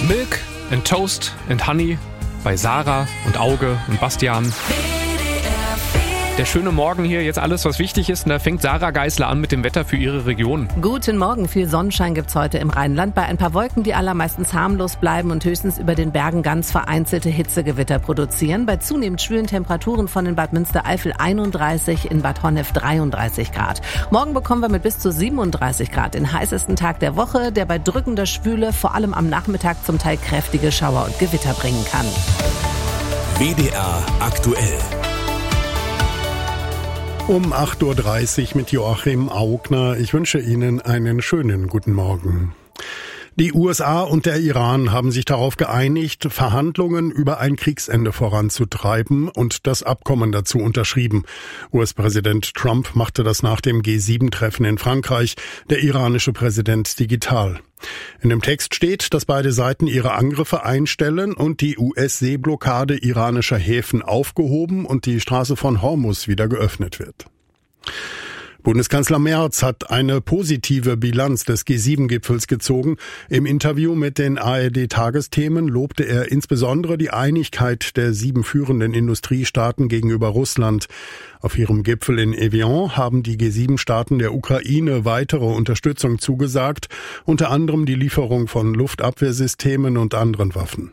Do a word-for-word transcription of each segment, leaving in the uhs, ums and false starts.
Milk and Toast and Honey bei Sarah und Auge und Bastian. Der schöne Morgen hier, jetzt alles, was wichtig ist. Und da fängt Sarah Geisler an mit dem Wetter für ihre Region. Guten Morgen, viel Sonnenschein gibt's heute im Rheinland. Bei ein paar Wolken, die allermeistens harmlos bleiben und höchstens über den Bergen ganz vereinzelte Hitzegewitter produzieren. Bei zunehmend schwülen Temperaturen von in Bad Münstereifel einunddreißig, in Bad Honnef dreiunddreißig Grad. Morgen bekommen wir mit bis zu siebenunddreißig Grad den heißesten Tag der Woche, der bei drückender Schwüle vor allem am Nachmittag zum Teil kräftige Schauer und Gewitter bringen kann. W D R aktuell. Um acht Uhr dreißig mit Joachim Augner. Ich wünsche Ihnen einen schönen guten Morgen. Die U S A und der Iran haben sich darauf geeinigt, Verhandlungen über ein Kriegsende voranzutreiben und das Abkommen dazu unterschrieben. U S-Präsident Trump machte das nach dem G sieben Treffen in Frankreich, der iranische Präsident digital. In dem Text steht, dass beide Seiten ihre Angriffe einstellen und die U S-Seeblockade iranischer Häfen aufgehoben und die Straße von Hormuz wieder geöffnet wird. Bundeskanzler Merz hat eine positive Bilanz des G sieben Gipfels gezogen. Im Interview mit den A R D-Tagesthemen lobte er insbesondere die Einigkeit der sieben führenden Industriestaaten gegenüber Russland. Auf ihrem Gipfel in Evian haben die G sieben Staaten der Ukraine weitere Unterstützung zugesagt, unter anderem die Lieferung von Luftabwehrsystemen und anderen Waffen.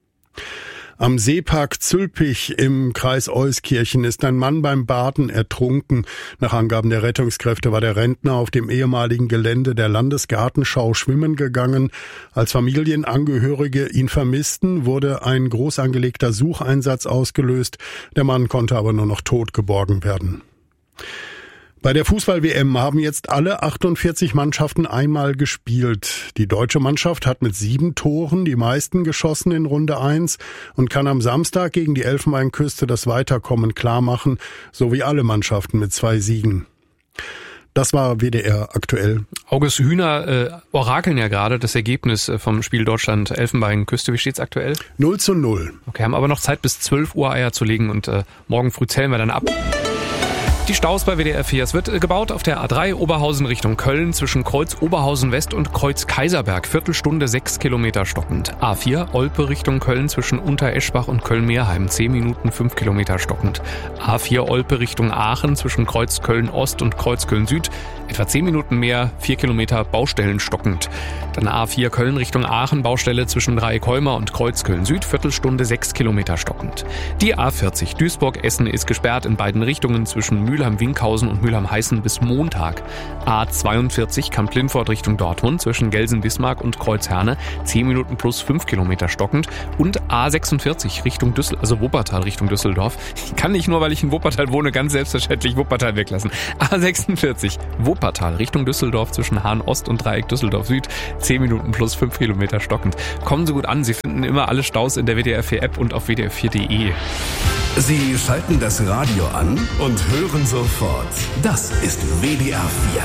Am Seepark Zülpich im Kreis Euskirchen ist ein Mann beim Baden ertrunken. Nach Angaben der Rettungskräfte war der Rentner auf dem ehemaligen Gelände der Landesgartenschau schwimmen gegangen. Als Familienangehörige ihn vermissten, wurde ein groß angelegter Sucheinsatz ausgelöst. Der Mann konnte aber nur noch tot geborgen werden. Bei der Fußball-W M haben jetzt alle achtundvierzig Mannschaften einmal gespielt. Die deutsche Mannschaft hat mit sieben Toren die meisten geschossen in Runde eins und kann am Samstag gegen die Elfenbeinküste das Weiterkommen klarmachen, so wie alle Mannschaften mit zwei Siegen. Das war W D R aktuell. August Hühner äh, orakeln ja gerade das Ergebnis vom Spiel Deutschland-Elfenbeinküste. Wie steht's aktuell? null zu null. Okay, haben aber noch Zeit bis zwölf Uhr Eier zu legen und äh, morgen früh zählen wir dann ab. Die Staus bei W D R vier. Es wird gebaut auf der A drei Oberhausen Richtung Köln zwischen Kreuz Oberhausen West und Kreuz Kaiserberg. Viertelstunde sechs Kilometer stockend. A vier Olpe Richtung Köln zwischen Untereschbach und Köln-Meerheim. zehn Minuten fünf Kilometer stockend. A vier Olpe Richtung Aachen zwischen Kreuz Köln Ost und Kreuz Köln Süd. Etwa zehn Minuten mehr, vier Kilometer Baustellen stockend. Dann A vier Köln Richtung Aachen, Baustelle zwischen Dreieckholmer und Kreuz Köln Süd. Viertelstunde sechs Kilometer stockend. Die A vierzig Duisburg-Essen ist gesperrt in beiden Richtungen zwischen Mülheim-Winkhausen und Mülheim-Heißen bis Montag. A zweiundvierzig Kamp-Lindfort Richtung Dortmund zwischen Gelsen-Bismarck und Kreuzherne. zehn Minuten plus fünf Kilometer stockend. Und A sechsundvierzig Richtung Düsseldorf, also Wuppertal Richtung Düsseldorf. Ich kann nicht nur, weil ich in Wuppertal wohne, ganz selbstverständlich Wuppertal weglassen. A sechsundvierzig Wuppertal Richtung Düsseldorf zwischen Hahn Ost und Dreieck Düsseldorf Süd. zehn Minuten plus fünf Kilometer stockend. Kommen Sie gut an. Sie finden immer alle Staus in der W D R vier App und auf W D R vier Punkt de. Sie schalten das Radio an und hören sofort. Das ist W D R vier.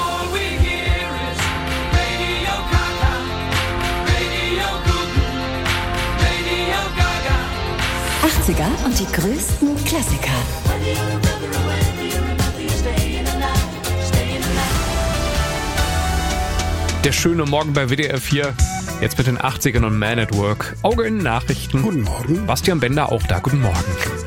achtziger und die größten Klassiker. Der schöne Morgen bei W D R vier. Jetzt mit den achtzigern und Man at Work. Auge in den Nachrichten. Guten Morgen. Bastian Bender auch da. Guten Morgen.